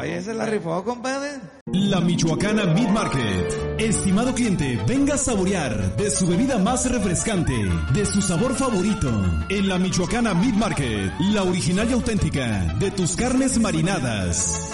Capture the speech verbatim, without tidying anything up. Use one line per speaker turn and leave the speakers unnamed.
Oye, se la rifó, compadre.
La Michoacana Meat Market. Estimado cliente, venga a saborear de su bebida más refrescante, de su sabor favorito. En la Michoacana Meat Market, la original y auténtica de tus carnes marinadas.